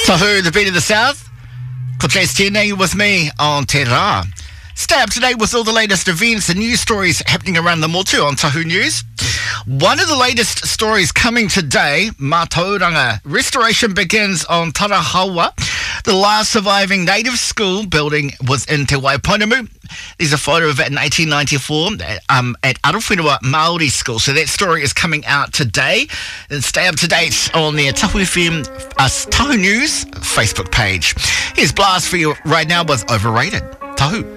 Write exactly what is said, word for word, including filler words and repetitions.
Tahu, the beat of the South. Ko Chase Tierney with me on Te Rā. Stay up to date with all the latest events and news stories happening around the motu on Tahu News. One of the latest stories coming today, Mātauranga. Restoration begins on Tarahawa. The last surviving native school building was in Te Waiponamu. There's a photo of it in eighteen ninety-four um, at Arowhenua Māori School. So that story is coming out today. And stay up to date on the Tahu F M, uh, Tahu News Facebook page. Here's Blast for you right now with Overrated. Tahu.